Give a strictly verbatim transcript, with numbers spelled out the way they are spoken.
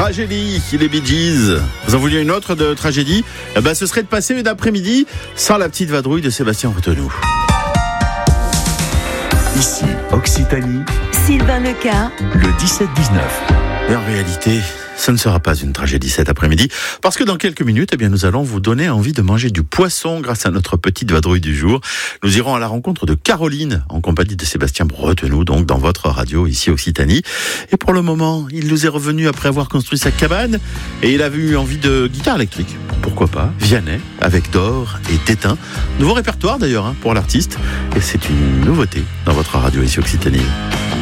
Tragédie, les Bee Gees. Vous en vouliez une autre de tragédie? Eh ben, ce serait de passer une après-midi sans la petite vadrouille de Sébastien Retenoux. Ici, Occitanie, Sylvain Leca, le dix-sept dix-neuf. Et en réalité, ce ne sera pas une tragédie cet après-midi, parce que dans quelques minutes, eh bien, nous allons vous donner envie de manger du poisson grâce à notre petite vadrouille du jour. Nous irons à la rencontre de Caroline, en compagnie de Sébastien Retenoux, donc dans votre radio, ici Occitanie. Et pour le moment, il nous est revenu après avoir construit sa cabane, et il avait eu envie de guitare électrique. Pourquoi pas? Vianney, avec Dor et Tétin. Nouveau répertoire d'ailleurs, hein, pour l'artiste. Et c'est une nouveauté dans votre radio, ici Occitanie.